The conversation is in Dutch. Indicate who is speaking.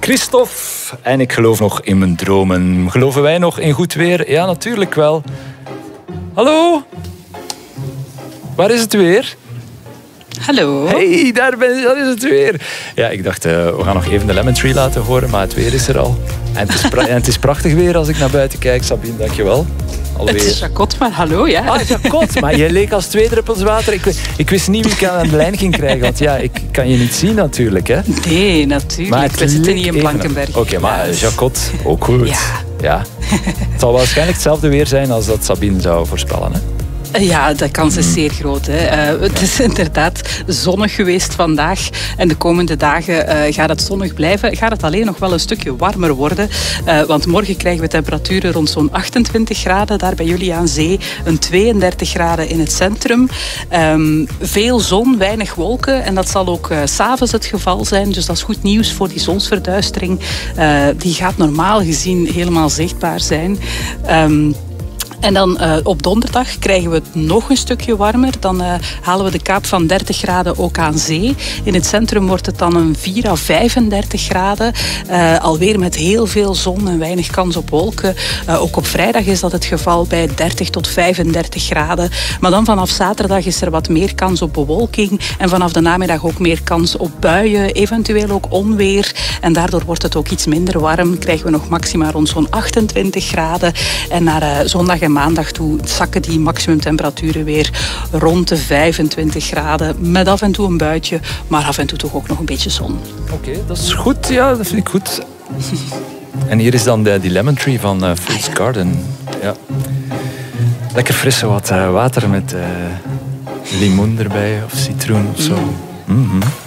Speaker 1: Christophe en ik geloof nog in mijn dromen. Geloven wij nog in goed weer? Ja, natuurlijk wel. Hallo? Waar is het weer?
Speaker 2: Hallo.
Speaker 1: Hey, daar is het weer. Ja, ik dacht, we gaan nog even de Lemon Tree laten horen, maar het weer is er al. En het is prachtig weer als ik naar buiten kijk. Sabine, dankjewel. Alweer.
Speaker 2: Het is Jacot, maar hallo, ja.
Speaker 1: Ah, Jacot, maar je leek als 2 druppels water. Ik wist niet wie ik aan de lijn ging krijgen, want ja, ik kan je niet zien natuurlijk. Hè.
Speaker 2: Nee, natuurlijk. We zitten niet in Blankenberg.
Speaker 1: Oké, maar Jacot, ook goed. Ja. Het zal waarschijnlijk hetzelfde weer zijn als dat Sabine zou voorspellen, hè.
Speaker 2: Ja, de kans is zeer groot. Hè. Het is inderdaad zonnig geweest vandaag. En de komende dagen gaat het zonnig blijven. Gaat het alleen nog wel een stukje warmer worden. Want morgen krijgen we temperaturen rond zo'n 28 graden. Daar bij jullie aan zee. Een 32 graden in het centrum. Veel zon, weinig wolken. En dat zal ook 's avonds het geval zijn. Dus dat is goed nieuws voor die zonsverduistering. Die gaat normaal gezien helemaal zichtbaar zijn. En dan op donderdag krijgen we het nog een stukje warmer. Dan halen we de kaap van 30 graden ook aan zee. In het centrum wordt het dan een 4 à 35 graden. Alweer met heel veel zon en weinig kans op wolken. Ook op vrijdag is dat het geval bij 30 tot 35 graden. Maar dan vanaf zaterdag is er wat meer kans op bewolking. En vanaf de namiddag ook meer kans op buien. Eventueel ook onweer. En daardoor wordt het ook iets minder warm. Krijgen we nog maxima rond zo'n 28 graden. En naar zondag en maandag toe zakken die maximumtemperaturen weer rond de 25 graden. Met af en toe een buitje, maar af en toe toch ook nog een beetje zon.
Speaker 1: Oké, dat is goed. Ja, dat vind ik goed. En hier is dan die Lemon Tree van Fruits Garden. Ja. Lekker frisse wat water met limoen erbij of citroen of zo.